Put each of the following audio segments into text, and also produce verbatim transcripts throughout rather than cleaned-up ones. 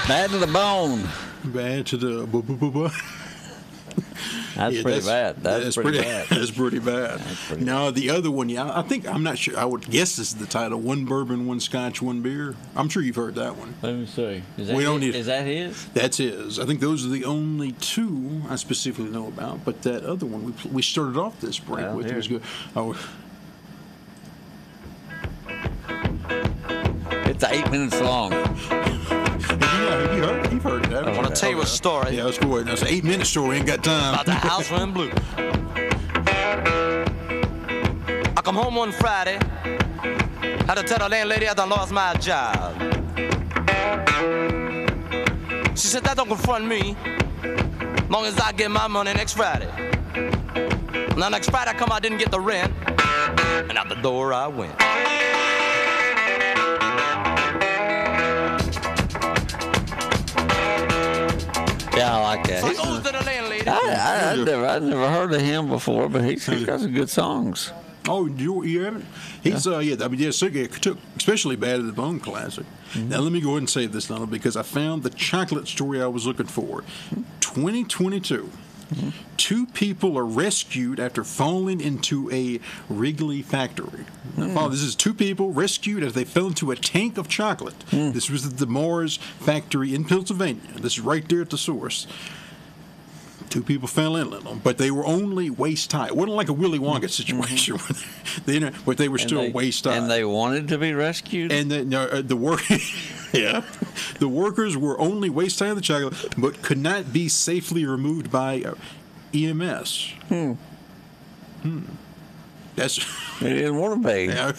Bad to the bone. Bad to the. Bu- bu- bu- bu. That's Yeah, pretty that's, bad. That's, that's pretty, pretty bad. That's pretty bad. That's pretty no, the other one, yeah, I think I'm not sure. I would guess this is the title: One Bourbon, One Scotch, One Beer. I'm sure you've heard that one. Let me see. Is that We don't his? need- Is that his? That's his. I think those are the only two I specifically know about. But that other one we we started off this break Well, with it here. was good. Oh, It's eight minutes long. yeah, you heard it. You've heard it. haven't I want you? to tell you a story Yeah, let's go ahead. That's an eight minute story. Ain't got time. about the house in blue. I come home one Friday, had to tell the landlady I done lost my job. She said, that don't confront me, long as I get my money next Friday. Now next Friday I come, I didn't get the rent, and out the door I went. Yeah, I like that. So I He's- goes to the landlady. I, I, I've never, I've never heard of him before, but he's, he's got some good songs. Oh, you, you haven't? He's uh yeah. I mean yeah, so it took especially Bad to the Bone classic. Mm-hmm. Now let me go ahead and say this now because I found the chocolate story I was looking for. twenty twenty-two. Mm-hmm. Two people are rescued after falling into a Wrigley factory. Now, Mm. follow, this is two people rescued as they fell into a tank of chocolate. Mm. This was at the Mars factory in Pennsylvania. This is right there at the source. Two people fell in them, but they were only waist high. It wasn't like a Willy Wonka situation, where they, they, but they were Mm-hmm. And still they- waist high. And they wanted to be rescued? And the, no, uh, the work, yeah, the workers were only waist high in the chocolate, but could not be safely removed by uh, E M S. Hmm. Hmm. That's. They didn't want to be. Yeah.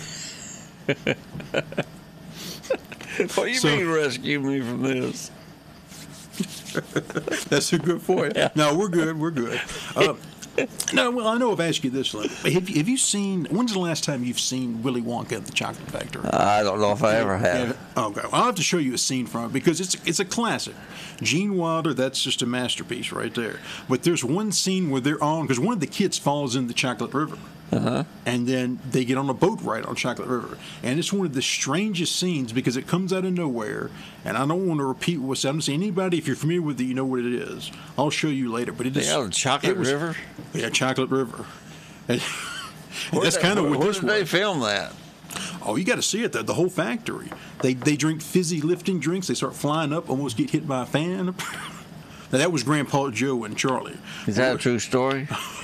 What do you So- mean rescue me from this? That's a good point. No, we're good. We're good. Uh, no, well, I know I've asked you this. Like, have, you- have you seen? When's the last time you've seen Willy Wonka at the Chocolate Factory? I don't know if I ever have. Yeah, okay, well, I'll have to show you a scene from it because it's it's a classic. Gene Wilder, that's just a masterpiece right there. But there's one scene where they're on because one of the kids falls in the Chocolate River. Uh-huh. And then they get on a boat ride on Chocolate River. And it's one of the strangest scenes because it comes out of nowhere. And I don't want to repeat what's I don't see anybody, if you're familiar with it, you know what it is. I'll show you later. But it They is got a Chocolate it was- River? Yeah, Chocolate River. And Where that's did- kind of what where this did was. they film that? Oh, you got to see it. The, the whole factory. They they drink fizzy lifting drinks. They start flying up, almost get hit by a fan. Now that was Grandpa Joe and Charlie. Is that a true story?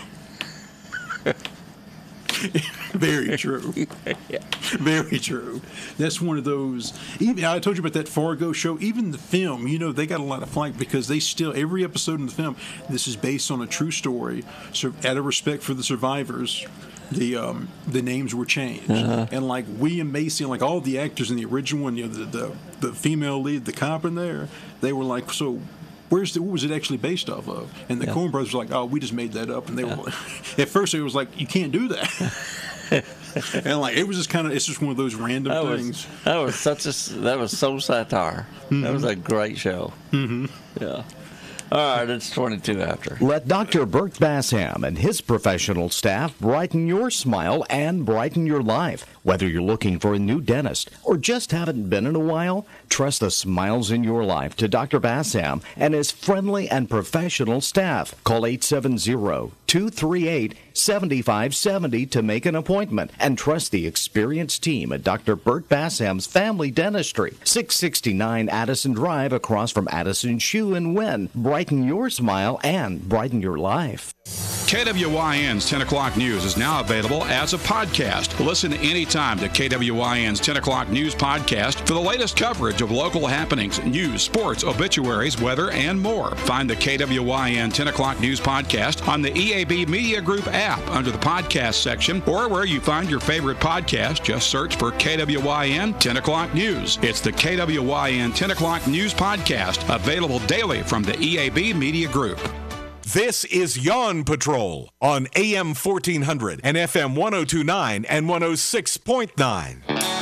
Very true. Very true. That's one of those. Even I told you about that Fargo show. Even the film, you know, they got a lot of flack because they still every episode in the film. This is based on a true story. So, out of respect for the survivors, the um, the names were changed. Uh-huh. And like William Macy and like all the actors in the original one, you know, the the, the female lead, the cop in there, they were like, so. Where's the, what was it actually based off of? And the Yeah. Coen brothers were like, oh, we just made that up. And they were like, at first it was like, you can't do that. And like it was just kind of it's just one of those random That things. was that was such a that was so satire. That was a great show. Mm-hmm. Yeah. All right, it's twenty-two after. Let Doctor Bert Bassam and his professional staff brighten your smile and brighten your life. Whether you're looking for a new dentist or just haven't been in a while, trust the smiles in your life to Doctor Bassam and his friendly and professional staff. Call eight seven zero, two three eight, seven five seven zero to make an appointment and trust the experienced team at Doctor Bert Bassam's Family Dentistry, six sixty-nine Addison Drive across from Addison Shoe in Wynn. Brighten your smile and brighten your life. K W Y N's ten o'clock News is now available as a podcast. Listen anytime to K W Y N's ten o'clock News podcast for the latest coverage of local happenings, news, sports, obituaries, weather, and more. Find the K W Y N ten o'clock News podcast on the E A B Media Group app under the podcast section or where you find your favorite podcast. Just search for K W Y N ten o'clock News. It's the K W Y N ten o'clock News podcast, available daily from the E A B Media Group. This is Yawn Patrol on A M fourteen hundred and F M one oh two point nine and one oh six point nine.